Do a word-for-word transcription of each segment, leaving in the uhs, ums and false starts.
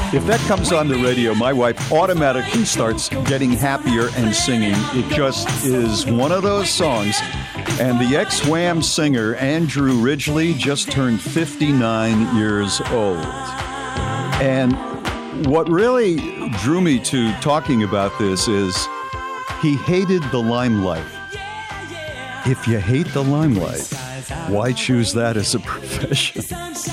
If that comes on the radio, my wife automatically starts getting happier and singing. It just is one of those songs. And the ex-Wham singer, Andrew Ridgeley, just turned fifty-nine years old. And what really drew me to talking about this is he hated the limelight. If you hate the limelight, why choose that as a profession?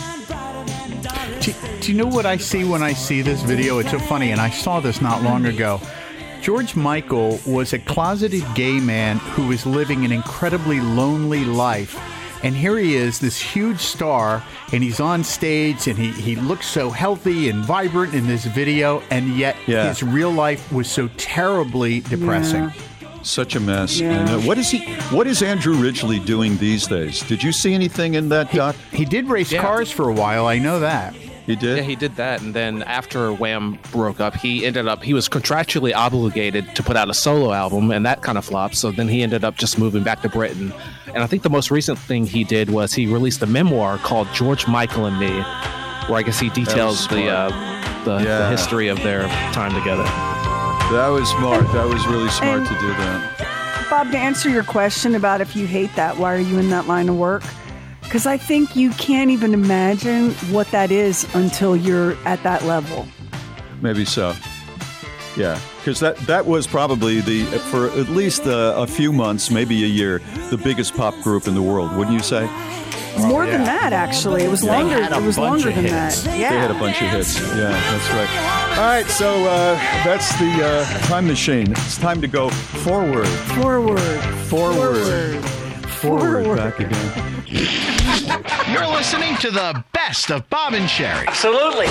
Do, do you know what I see when I see this video? It's so funny, and I saw this not long ago. George Michael was a closeted gay man who was living an incredibly lonely life. And here he is, this huge star, and he's on stage, and he, he looks so healthy and vibrant in this video, and yet yeah. his real life was so terribly depressing. Yeah. Such a mess. Yeah. And, uh, what is he? What is Andrew Ridgeley doing these days? Did you see anything in that doc? He, he did race yeah. cars for a while, I know that. He did? Yeah, he did that. And then after Wham broke up, he ended up, he was contractually obligated to put out a solo album, and that kind of flopped. So then he ended up just moving back to Britain. And I think the most recent thing he did was he released a memoir called George Michael and Me, where I guess he details the, uh, the, yeah. the history of their time together. That was smart. That was really smart and, to do that. Bob, to answer your question about if you hate that, why are you in that line of work? Because I think you can't even imagine what that is until you're at that level. Maybe so. Yeah, because that, that was probably, the for at least a, a few months, maybe a year, the biggest pop group in the world, wouldn't you say? More oh, yeah. than that, actually. It was They longer. had a It was bunch longer of than hits. that. Yeah. They had a bunch of hits. Yeah, that's right. All right, so uh, that's the uh, time machine. It's time to go forward. Forward. Forward. Forward. Forward. Back again. You're listening to the best of Bob and Sherry. Absolutely.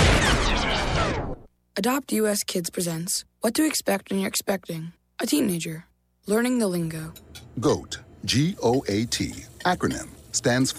Adopt U S Kids presents What to Expect When You're Expecting a Teenager. Learning the Lingo. GOAT, G O A T, acronym, stands for